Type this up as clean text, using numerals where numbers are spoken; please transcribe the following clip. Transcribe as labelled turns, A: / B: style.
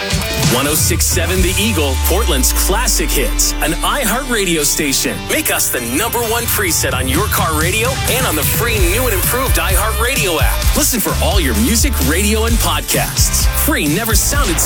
A: 106.7 The Eagle, Portland's classic hits, an iHeart radio station. Make us the #1 preset on your car radio and on the free new and improved iHeart Radio app. Listen for all your music, radio, and podcasts. Free never sounded